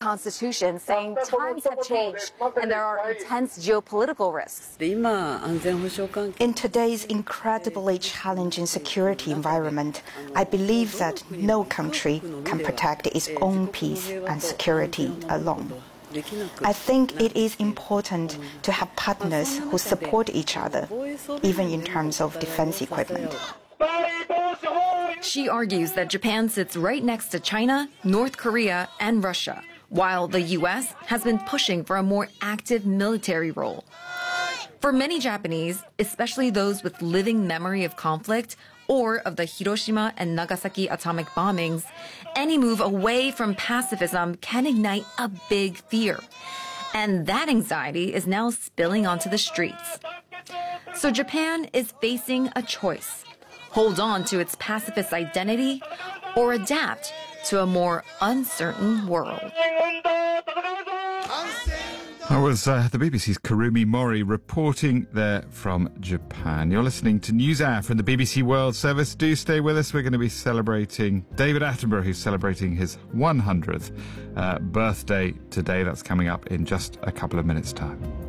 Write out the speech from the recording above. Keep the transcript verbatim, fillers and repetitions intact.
constitution, saying times have changed and there are intense geopolitical risks. In today's incredibly challenging security environment, I believe that no country can protect its own peace and security alone. I think it is important to have partners who support each other, even in terms of defense equipment. She argues that Japan sits right next to China, North Korea, and Russia, while the U S has been pushing for a more active military role. For many Japanese, especially those with living memory of conflict or of the Hiroshima and Nagasaki atomic bombings, any move away from pacifism can ignite a big fear. And that anxiety is now spilling onto the streets. So Japan is facing a choice: hold on to its pacifist identity or adapt to a more uncertain world. That was uh, the B B C's Kurumi Mori reporting there from Japan. You're listening to NewsHour from the B B C World Service. Do stay with us. We're going to be celebrating David Attenborough, who's celebrating his one hundredth uh, birthday today. That's coming up in just a couple of minutes' time.